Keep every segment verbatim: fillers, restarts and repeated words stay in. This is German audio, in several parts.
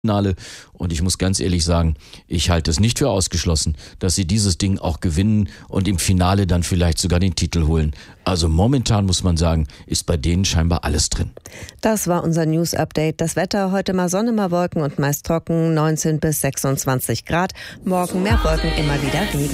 Finale. Und ich muss ganz ehrlich sagen, ich halte es nicht für ausgeschlossen, dass sie dieses Ding auch gewinnen und im Finale dann vielleicht sogar den Titel holen. Also momentan muss man sagen, ist bei denen scheinbar alles drin. Das war unser News-Update. Das Wetter heute mal Sonne, mal Wolken und meist trocken, neunzehn bis sechsundzwanzig Grad. Morgen mehr Wolken, immer wieder Regen.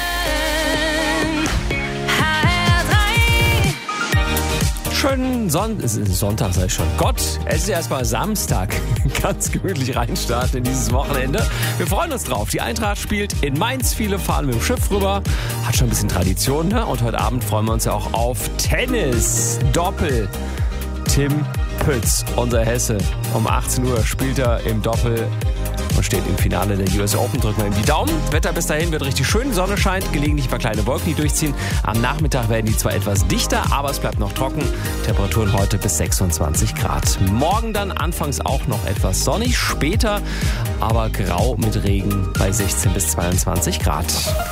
Schönen Son- Sonntag, sag ich schon. Gott, es ist erstmal Samstag. Ganz gemütlich reinstarten in dieses Wochenende. Wir freuen uns drauf. Die Eintracht spielt in Mainz. Viele fahren mit dem Schiff rüber. Hat schon ein bisschen Tradition, ne? Und heute Abend freuen wir uns ja auch auf Tennis. Doppel. Tim Pütz, unser Hesse. Um achtzehn Uhr spielt er im Doppel und steht im Finale der U S Open. Drücken wir ihm die Daumen. Wetter bis dahin wird richtig schön. Sonne scheint, gelegentlich ein paar kleine Wolken, die durchziehen. Am Nachmittag werden die zwar etwas dichter, aber es bleibt noch trocken. Temperaturen heute bis sechsundzwanzig Grad. Morgen dann anfangs auch noch etwas sonnig, später aber grau mit Regen bei sechzehn bis zweiundzwanzig Grad.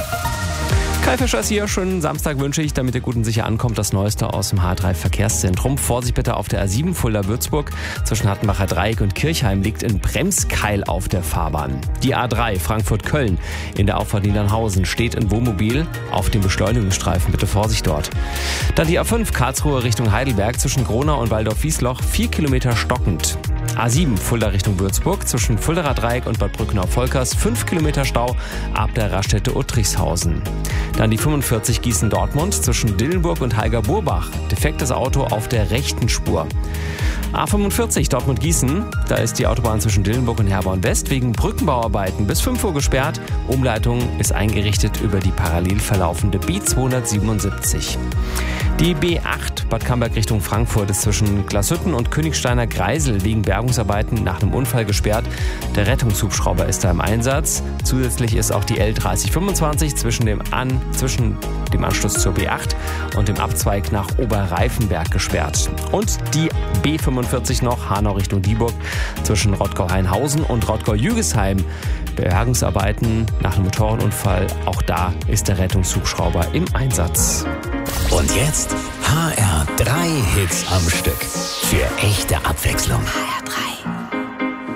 Kai Fischer ist hier. Schönen Samstag wünsche ich, damit ihr gut und sicher ankommt. Das Neueste aus dem H drei Verkehrszentrum. Vorsicht bitte auf der A sieben Fulda-Würzburg. Zwischen Hattenbacher Dreieck und Kirchheim liegt ein Bremskeil auf der Fahrbahn. Die A drei Frankfurt-Köln in der Auffahrt Niedernhausen steht ein Wohnmobil auf dem Beschleunigungsstreifen. Bitte Vorsicht dort. Dann die A fünf Karlsruhe Richtung Heidelberg zwischen Gronau und Waldorf-Wiesloch. Vier Kilometer stockend. A sieben Fulda Richtung Würzburg zwischen Fuldaer Dreieck und Bad Brückenau-Volkers. Fünf Kilometer Stau ab der Raststätte Uttrichshausen. Dann die fünfundvierzig Gießen-Dortmund zwischen Dillenburg und Heiger-Burbach. Defektes Auto auf der rechten Spur. A fünfundvierzig Dortmund-Gießen. Da ist die Autobahn zwischen Dillenburg und Herborn-West wegen Brückenbauarbeiten bis fünf Uhr gesperrt. Umleitung ist eingerichtet über die parallel verlaufende B zweihundertsiebenundsiebzig. Die B acht Bad Camberg Richtung Frankfurt ist zwischen Glashütten und Königsteiner Greisel wegen Bergungsarbeiten nach einem Unfall gesperrt. Der Rettungshubschrauber ist da im Einsatz. Zusätzlich ist auch die L dreißig fünfundzwanzig zwischen dem, An, zwischen dem Anschluss zur B acht und dem Abzweig nach Oberreifenberg gesperrt. Und die B fünfundvierzig noch Hanau Richtung Dieburg zwischen Rottgau-Hainhausen und Rottgau-Jügesheim. Bergungsarbeiten nach einem Motorradunfall. Auch da ist der Rettungshubschrauber im Einsatz. Und jetzt H R drei Hits am Stück. Für echte Abwechslung.